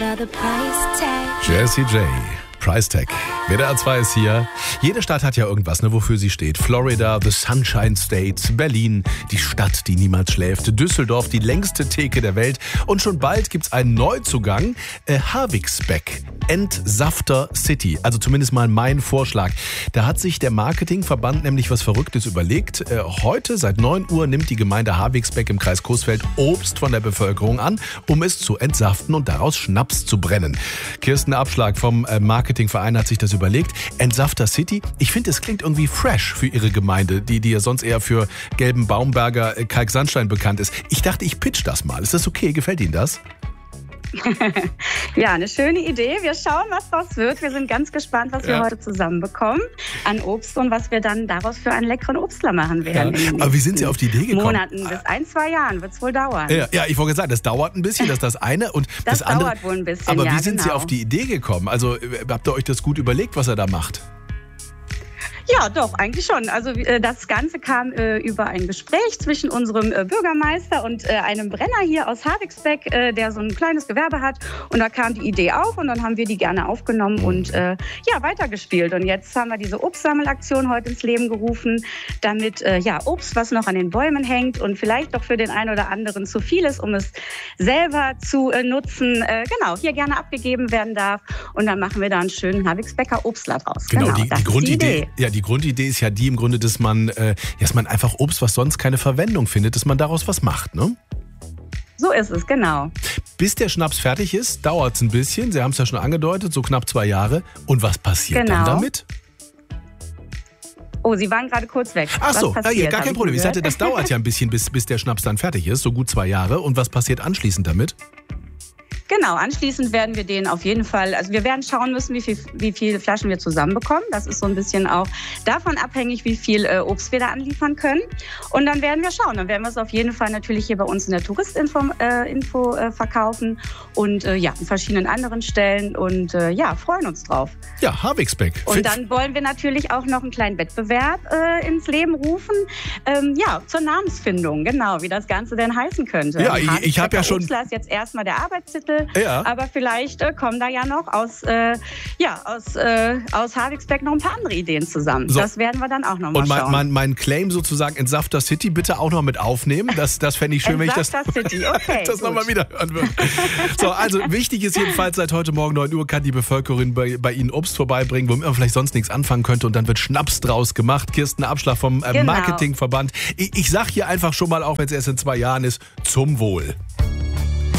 Jessie J. Price Tag. WDR 2 ist hier. Jede Stadt hat ja irgendwas, ne, wofür sie steht. Florida, the Sunshine State, Berlin, die Stadt, die niemals schläft, Düsseldorf, die längste Theke der Welt. Und schon bald gibt's einen Neuzugang, Havixbeck, Entsafter City. Also zumindest mal mein Vorschlag. Da hat sich der Marketingverband nämlich was Verrücktes überlegt. Heute seit 9 Uhr nimmt die Gemeinde Havixbeck im Kreis Coesfeld Obst von der Bevölkerung an, um es zu entsaften und daraus Schnaps zu brennen. Kirsten Abschlag vom Marketingverein hat sich das überlegt. Entsafter City. Ich finde, es klingt irgendwie fresh für ihre Gemeinde, die ja sonst eher für gelben Baumberger Kalksandstein bekannt ist. Ich dachte, ich pitch das mal. Ist das okay? Gefällt Ihnen das? Ja, eine schöne Idee. Wir schauen, was draus wird. Wir sind ganz gespannt, was wir heute zusammenbekommen an Obst und was wir dann daraus für einen leckeren Obstler machen werden. Ja. Aber wie sind Sie auf die Idee gekommen? Monaten bis 1-2 Jahren wird es wohl dauern. Ja, ich wollte sagen, das dauert ein bisschen, das ist das eine. Und das andere dauert wohl ein bisschen, aber ja, wie sind Sie auf die Idee gekommen? Also habt ihr euch das gut überlegt, was er da macht? Ja, doch, eigentlich schon. Also das Ganze kam über ein Gespräch zwischen unserem Bürgermeister und einem Brenner hier aus Havixbeck, der so ein kleines Gewerbe hat. Und da kam die Idee auf und dann haben wir die gerne aufgenommen und weitergespielt. Und jetzt haben wir diese Obstsammelaktion heute ins Leben gerufen, damit Obst, was noch an den Bäumen hängt und vielleicht doch für den einen oder anderen zu viel ist, um es selber zu nutzen, hier gerne abgegeben werden darf. Und dann machen wir da einen schönen Havixbecker Obstler draus. Genau, die Grundidee. Ja, die Grundidee ist ja die im Grunde, dass man einfach Obst, was sonst keine Verwendung findet, dass man daraus was macht, ne? So ist es, genau. Bis der Schnaps fertig ist, dauert es ein bisschen. Sie haben es ja schon angedeutet, so knapp 2 Jahre. Und was passiert dann damit? Oh, Sie waren gerade kurz weg. Ach so, gar kein Problem. Ich sagte, das dauert ja ein bisschen, bis der Schnaps dann fertig ist, so gut 2 Jahre. Und was passiert anschließend damit? Genau, anschließend werden wir den auf jeden Fall, also wir werden schauen müssen, wie viele Flaschen wir zusammenbekommen. Das ist so ein bisschen auch davon abhängig, wie viel Obst wir da anliefern können. Und dann werden wir schauen. Dann werden wir es auf jeden Fall natürlich hier bei uns in der Touristinfo verkaufen und in verschiedenen anderen Stellen und freuen uns drauf. Ja, Havixbeck. Und dann wollen wir natürlich auch noch einen kleinen Wettbewerb ins Leben rufen, zur Namensfindung, genau, wie das Ganze denn heißen könnte. Ja, ich habe ja schon... Obstler ist jetzt erstmal der Arbeitstitel. Ja. Aber vielleicht kommen da ja noch aus Havixbeck noch ein paar andere Ideen zusammen. So. Das werden wir dann auch noch mal schauen. Und mein Claim sozusagen, Entsafter City, bitte auch noch mit aufnehmen. Das fände ich schön, wenn ich das nochmal wieder hören würde. So, also wichtig ist jedenfalls, seit heute Morgen 9 Uhr kann die Bevölkerung bei Ihnen Obst vorbeibringen, womit man vielleicht sonst nichts anfangen könnte. Und dann wird Schnaps draus gemacht. Kirsten Abschlag vom Marketingverband. Ich sag hier einfach schon mal, auch wenn es erst in 2 Jahren ist, zum Wohl.